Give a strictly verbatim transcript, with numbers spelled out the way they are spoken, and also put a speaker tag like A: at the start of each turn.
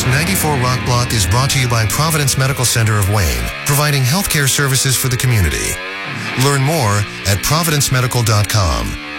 A: News ninety-four Rock Block is brought to you by Providence Medical Center of Wayne, providing healthcare services for the community. Learn more at providence medical dot com.